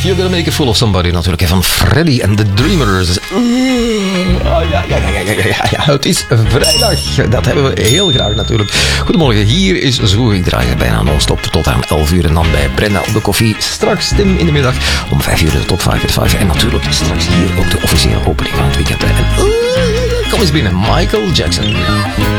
You're Gonna Make a Fool of Somebody natuurlijk. Van Freddy and the Dreamers. Ja, het is vrijdag. Dat hebben we heel graag natuurlijk. Goedemorgen, hier is Zo. Ik draai er bijna non-stop tot aan 11 uur. En dan bij Brenda op de koffie. Straks Tim in de middag. Om 5 uur de top 5 at 5. En natuurlijk straks hier ook de officiële opening van het weekend. En kom eens binnen, Michael Jackson.